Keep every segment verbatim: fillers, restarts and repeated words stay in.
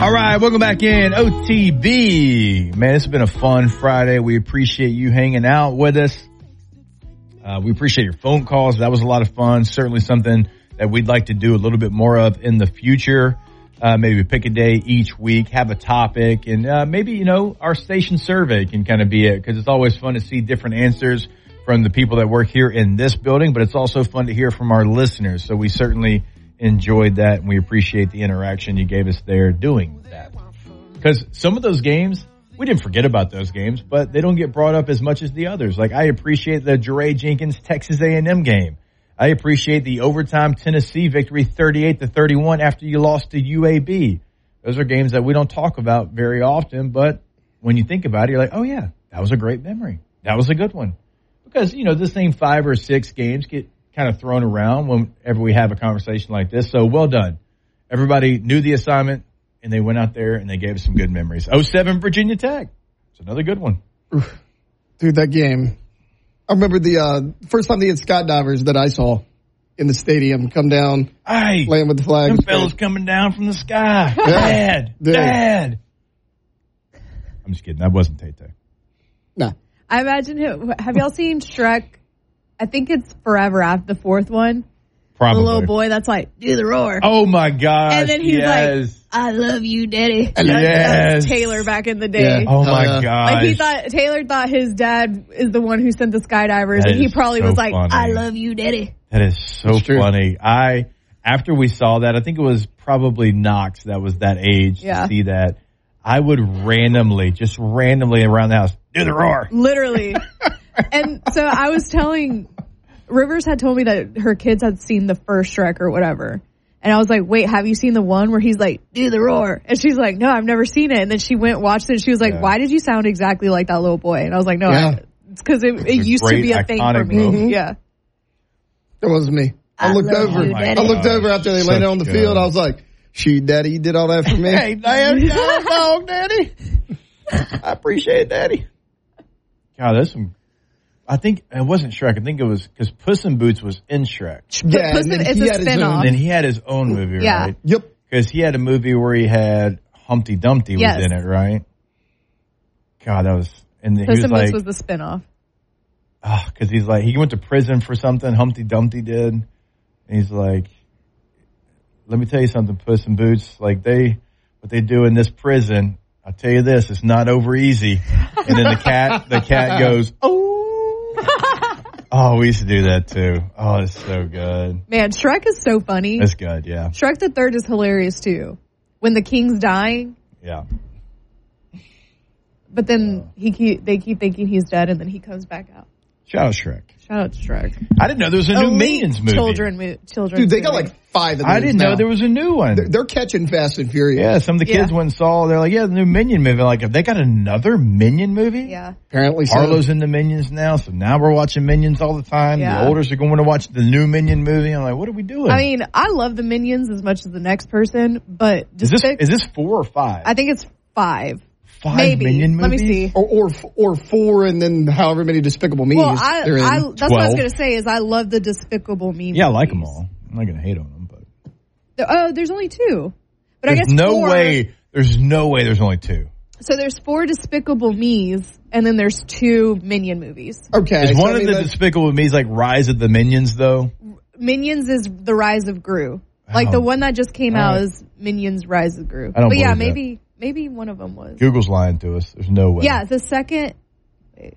All right, welcome back in O T B. Man, it's been a fun Friday. We appreciate you hanging out with us. Uh, we appreciate your phone calls. That was a lot of fun. Certainly something that we'd like to do a little bit more of in the future. Uh, maybe pick a day each week, have a topic, and uh, maybe, you know, our station survey can kind of be it, because it's always fun to see different answers from the people that work here in this building, but it's also fun to hear from our listeners. So we certainly enjoyed that, and we appreciate the interaction you gave us there doing that. Because some of those games, we didn't forget about those games, but they don't get brought up as much as the others. Like, I appreciate the Jeray Jenkins Texas A and M game. I appreciate the overtime Tennessee victory thirty-eight to thirty-one after you lost to U A B. Those are games that we don't talk about very often, but when you think about it, you're like, oh yeah, that was a great memory. That was a good one. Because, you know, the same five or six games get kind of thrown around whenever we have a conversation like this. So well done. Everybody knew the assignment, and they went out there and they gave us some good memories. oh seven Virginia Tech. It's another good one. Dude, that game. I remember the uh, first time they had skydivers that I saw in the stadium come down, Aye, land with the flag. Them fellas coming down from the sky. Yeah. Dad, Dude. Dad. I'm just kidding. That wasn't Tay-Tay. No. I imagine him. Have y'all seen Shrek? I think it's Forever After the fourth one. Probably. The little boy that's like, do the roar. Oh, my gosh. And then he's yes. like, I love you, Daddy. I love Yes. That's Taylor back in the day. Yeah. Oh, my Uh, gosh. Like he thought, Taylor thought his dad is the one who sent the skydivers, That and he is probably so was like, funny. I love you, Daddy. That is so It's true. funny. I, after we saw that, I think it was probably Knox that was that age Yeah. to see that. I would randomly, just randomly around the house, do the roar. Literally. And so I was telling, Rivers had told me that her kids had seen the first Shrek or whatever. And I was like, wait, have you seen the one where he's like, do the roar? And she's like, no, I've never seen it. And then she went, watched it, and she was like, Yeah. why did you sound exactly like that little boy? And I was like, no, Yeah. I, it's because it, it a used to great, be a thing for iconic me. moment. Yeah. That wasn't me. I, I looked love over. you, I Daddy. looked over after they Such landed on the good. field. I was like, shoot, Daddy, you did all that for me. Hey, Dad, dog, Daddy. I appreciate it, Daddy. God, that's some. I think it wasn't Shrek. I think it was because Puss in Boots was in Shrek. Yeah, Puss and in- then it's he a had his spin-off. own- And then he had his own movie, Yeah. right? Yep. Because he had a movie where he had Humpty Dumpty was Yes. in it, right? God, that was. And he Puss was in like, Boots was the spinoff. because he's like, he went to prison for something. Humpty Dumpty did. And he's like, let me tell you something, Puss in Boots. Like they, what they do in this prison, I'll tell you this, it's not over easy. And then the cat, the cat goes, oh. Oh, we used to do that too. Oh, it's so good. Man, Shrek is so funny. That's good, yeah. Shrek the Third is hilarious too. When the king's dying, Yeah. but then he keep, they keep thinking he's dead, and then he comes back out. Shout out Shrek. Shout out to Shrek. I didn't know there was a new Elite Minions movie. Children, mo- children. Dude, they got like five of those I didn't now. know there was a new one. They're, they're catching Fast and Furious. Yeah, some of the kids Yeah. went and saw, they're like, yeah, the new Minion movie. Like, have they got another Minion movie? Yeah. Apparently so. Harlow's into Minions now, so now we're watching Minions all the time. Yeah. The olders are going to watch the new Minion movie. I'm like, what are we doing? I mean, I love the Minions as much as the next person, but is just this pick, is this four or five? I think it's five. Five Maybe. Minion movies? Let me see. Or, or or four, and then however many Despicable Me. Well, I, they're in. I that's what I was twelve. going to say is I love the Despicable Me. Yeah, I like them movies. all. I'm not going to hate on them, but The- Oh, there's only two. But there's I guess no four, way. There's no way. There's only two. So there's four Despicable Me's, and then there's two Minion movies. okay. Is so one I of mean, the that's- Despicable Me's like Rise of the Minions though? Minions is the Rise of Gru. Like Oh. the one that just came All out right. is Minions Rise of Gru. I don't But yeah, believe that. maybe maybe one of them was. Google's lying to us. There's no way. Yeah, the second. Wait.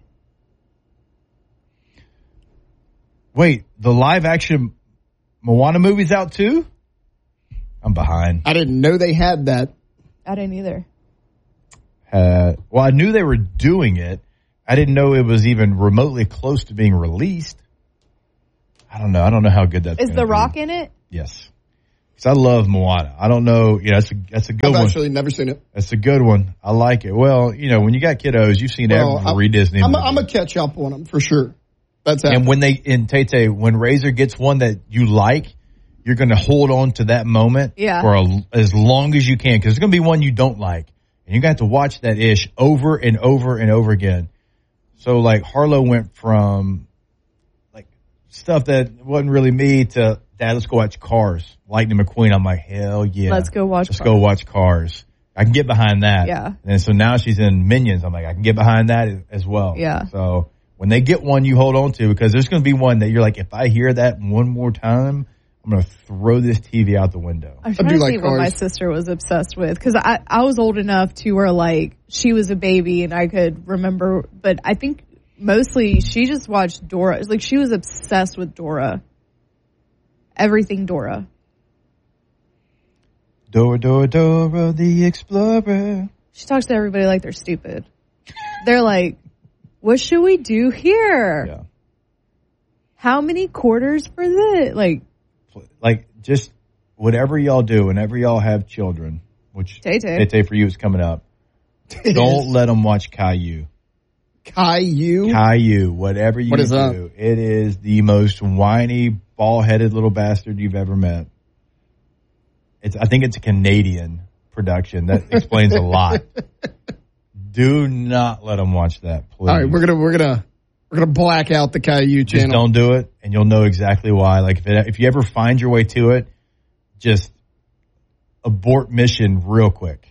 Wait, the live action Moana movie's out too? I'm behind. I didn't know they had that. I didn't either. Uh, well, I knew they were doing it. I didn't know it was even remotely close to being released. I don't know. I don't know how good that's Is gonna The be. Rock in it? Yes. Because I love Moana. I don't know. Yeah, that's a, that's a good I've one. actually never seen it. That's a good one. I like it. Well, you know, when you got kiddos, you've seen Well, every Disney I'm movie. going to catch up on them for sure. That's And happening. when they, in Tay-Tay, when Razor gets one that you like, you're going to hold on to that moment Yeah. for a, as long as you can. Because there's going to be one you don't like. And you're going to have to watch that ish over and over and over again. So, like, Harlow went from, like, stuff that wasn't really me to, Dad, let's go watch Cars. Lightning McQueen. I'm like, hell yeah. Let's go watch Let's Cars. go watch Cars. I can get behind that. Yeah. And so now she's in Minions. I'm like, I can get behind that as well. Yeah. So when they get one you hold on to, because there's going to be one that you're like, if I hear that one more time, I'm going to throw this T V out the window. I'm trying I do to like think what cars. my sister was obsessed with, because I, I was old enough to where, like, she was a baby and I could remember, but I think mostly she just watched Dora. Like, she was obsessed with Dora. Everything Dora. Dora, Dora, Dora, the Explorer. She talks to everybody like they're stupid. They're like, what should we do here? Yeah. How many quarters for this? Like, Like, just whatever y'all do, whenever y'all have children, which Tay-Tay. Tay-Tay for you is coming up, don't let them watch Caillou. Caillou? Caillou, whatever you What is do, that? it is the most whiny, ball-headed little bastard you've ever met. It's, I think it's a Canadian production. That explains a lot. Do not let them watch that, please. All right, we're gonna we're gonna we're gonna black out the Caillou Just channel. don't do it, and you'll know exactly why. Like if it, if you ever find your way to it, just abort mission real quick.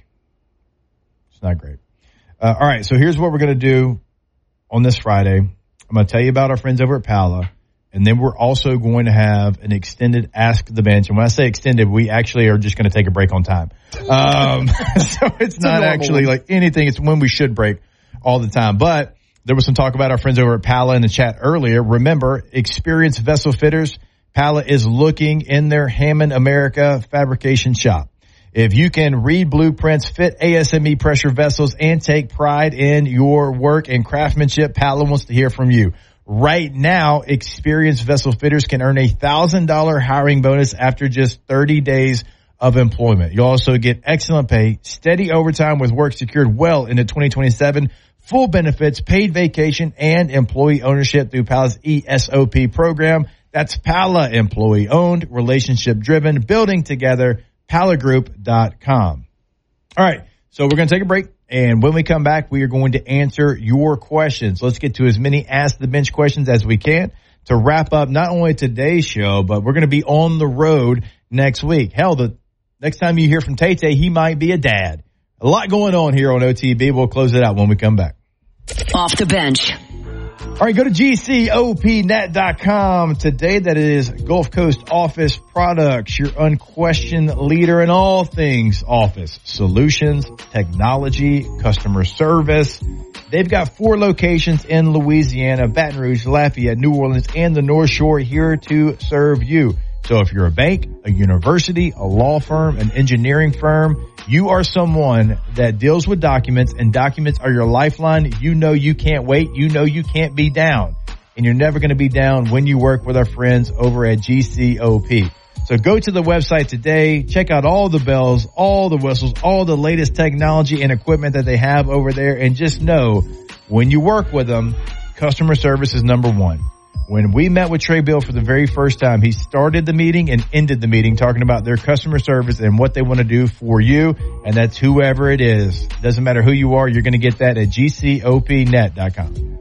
It's not great. Uh, all right, so here's what we're gonna do on this Friday. I'm gonna tell you about our friends over at Pala. And then we're also going to have an extended Ask the Bench. And when I say extended, we actually are just going to take a break on time. Um, so it's not actually like anything. It's when we should break all the time. But there was some talk about our friends over at Pala in the chat earlier. Remember, experienced vessel fitters. Pala is looking in their Hammond America fabrication shop. If you can read blueprints, fit A S M E pressure vessels, and take pride in your work and craftsmanship, Pala wants to hear from you. Right now, experienced vessel fitters can earn a one thousand dollars hiring bonus after just thirty days of employment. You'll also get excellent pay, steady overtime with work secured well into twenty twenty-seven, full benefits, paid vacation, and employee ownership through Pala's E S O P program. That's Pala, employee-owned, relationship-driven, building together, pala group dot com. All right, so we're going to take a break. And when we come back, we are going to answer your questions. Let's get to as many Ask the Bench questions as we can to wrap up not only today's show, but we're going to be on the road next week. Hell, the next time you hear from Tay-Tay, he might be a dad. A lot going on here on O T B. We'll close it out when we come back. Off the bench. All right, go to G C O P net dot com. Today, that is Gulf Coast Office Products, your unquestioned leader in all things office solutions, technology, customer service. They've got four locations in Louisiana, Baton Rouge, Lafayette, New Orleans, and the North Shore here to serve you. So if you're a bank, a university, a law firm, an engineering firm, you are someone that deals with documents, and documents are your lifeline. You know you can't wait. You know you can't be down. And you're never going to be down when you work with our friends over at G C O P. So go to the website today, check out all the bells, all the whistles, all the latest technology and equipment that they have over there, and just know when you work with them, customer service is number one. When we met with Trey Bill for the very first time, he started the meeting and ended the meeting talking about their customer service and what they want to do for you. And that's whoever it is. Doesn't matter who you are. You're going to get that at G C O P net dot com.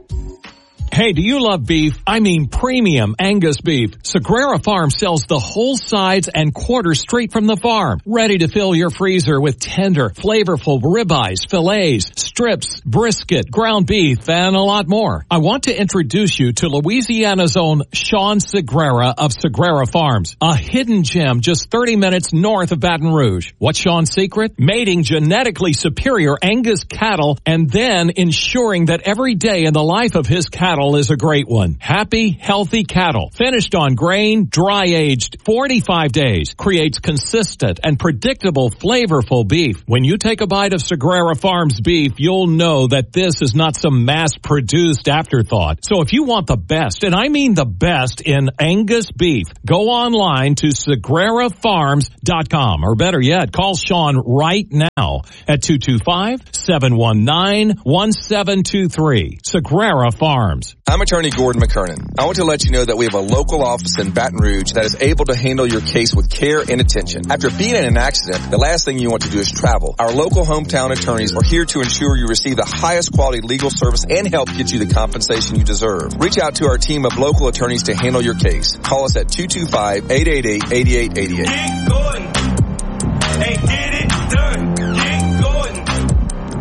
Hey, do you love beef? I mean premium Angus beef. Sagrera Farm sells the whole sides and quarters straight from the farm. Ready to fill your freezer with tender, flavorful ribeyes, fillets, strips, brisket, ground beef, and a lot more. I want to introduce you to Louisiana's own Sean Sagrera of Sagrera Farms, a hidden gem just thirty minutes north of Baton Rouge. What's Sean's secret? Mating genetically superior Angus cattle and then ensuring that every day in the life of his cattle is a great one. Happy, healthy cattle, finished on grain, dry-aged forty-five days, creates consistent and predictable, flavorful beef. When you take a bite of Sagrera Farms beef, you'll know that this is not some mass-produced afterthought. So if you want the best, and I mean the best in Angus beef, go online to Sagrera Farms dot com, or better yet, call Sean right now at two two five, seven one nine, one seven two three. Sagrera Farms. I'm attorney Gordon McKernan. I want to let you know that we have a local office in Baton Rouge that is able to handle your case with care and attention. After being in an accident, the last thing you want to do is travel. Our local hometown attorneys are here to ensure you receive the highest quality legal service and help get you the compensation you deserve. Reach out to our team of local attorneys to handle your case. Call us at two two five, eight eight eight, eight eight eight eight. Get going. Hey, get it done. Get going.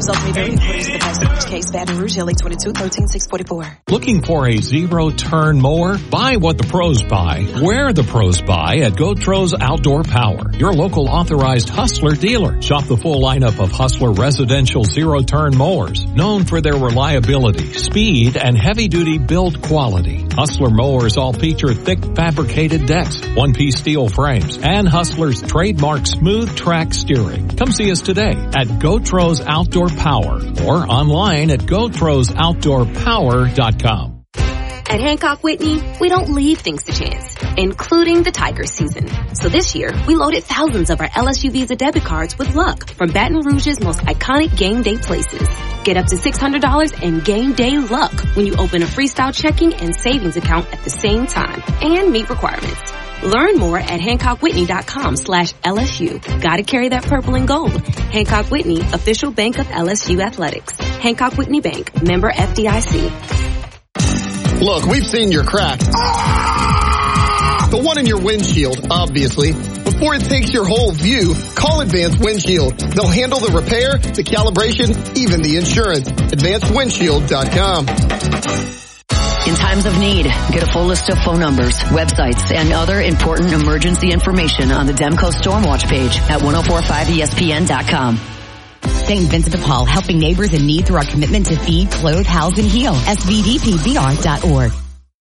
Results may vary according to the best case. Baton Rouge, L A twenty-two, thirteen, six forty-four. Looking for a zero-turn mower? Buy what the pros buy. Where the pros buy at Gotros Outdoor Power, your local authorized Hustler dealer. Shop the full lineup of Hustler residential zero-turn mowers, known for their reliability, speed, and heavy-duty build quality. Hustler mowers all feature thick fabricated decks, one-piece steel frames, and Hustler's trademark smooth track steering. Come see us today at Gotros Outdoor Power or online at gotros outdoor power dot com. At Hancock Whitney, we don't leave things to chance, including the Tiger season. So this year, we loaded thousands of our L S U Visa debit cards with luck from Baton Rouge's most iconic game day places. Get up to six hundred dollars in game day luck when you open a freestyle checking and savings account at the same time and meet requirements. Learn more at HancockWhitney.com slash LSU. Gotta carry that purple and gold. Hancock Whitney, official bank of L S U Athletics. Hancock Whitney Bank, member F D I C. Look, we've seen your crack. The one in your windshield, obviously. Before it takes your whole view, call Advanced Windshield. They'll handle the repair, the calibration, even the insurance. advanced windshield dot com. In times of need, get a full list of phone numbers, websites, and other important emergency information on the Demco Stormwatch page at ten forty-five E S P N dot com. Saint Vincent de Paul, helping neighbors in need through our commitment to feed, clothe, house, and heal. S V D P V R dot org.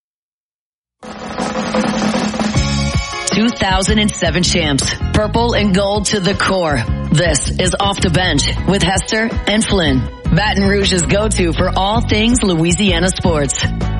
two thousand seven champs, purple and gold to the core. This is Off the Bench with Hester and Flynn, Baton Rouge's go-to for all things Louisiana sports.